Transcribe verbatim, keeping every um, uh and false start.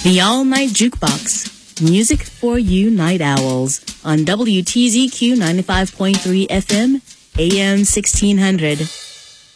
The All Night Jukebox. Music for you night owls on W T Z Q ninety-five point three F M, A M sixteen hundred.